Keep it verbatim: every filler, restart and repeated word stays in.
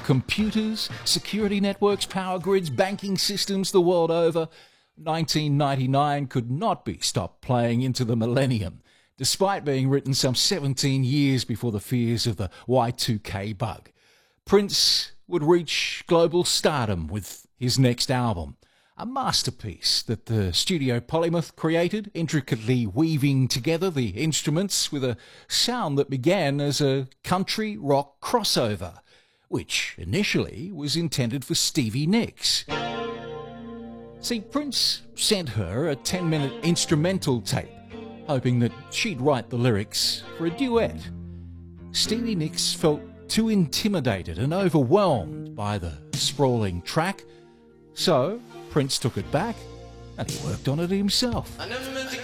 computers, security networks, power grids, banking systems the world over, nineteen ninety-nine could not be stopped playing into the millennium, despite being written some seventeen years before the fears of the Y two K bug. Prince would reach global stardom with his next album, a masterpiece that the studio polymath created, intricately weaving together the instruments with a sound that began as a country rock crossover, which initially was intended for Stevie Nicks. See, Prince sent her a ten-minute instrumental tape, hoping that she'd write the lyrics for a duet. Stevie Nicks felt too intimidated and overwhelmed by the sprawling track, so Prince took it back and he worked on it himself.